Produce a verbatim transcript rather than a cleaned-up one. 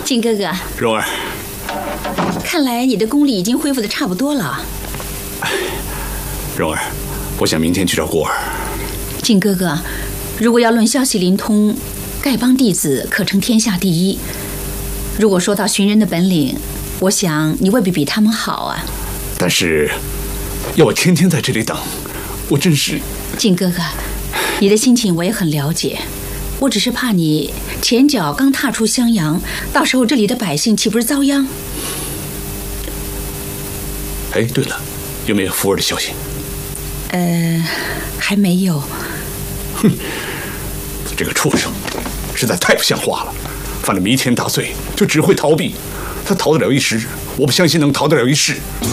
靖哥哥， 蓉儿， 看来你的功力已经恢复的差不多了。 蓉儿，我想明天去找过儿。 靖哥哥，如果要论消息灵通，丐帮弟子可称天下第一。如果说到寻人的本领，我想你未必比他们好啊。 但是，要我天天在这里等，我真是…… 靖哥哥，你的心情我也很了解。我只是怕你前脚刚踏出襄阳，到时候这里的百姓岂不是遭殃？ 哎，对了，有没有福儿的消息？ 呃，还没有。 哼，这个畜生，实在太不像话了！犯了弥天大罪，就只会逃避。他逃得了一时，我不相信能逃得了一世。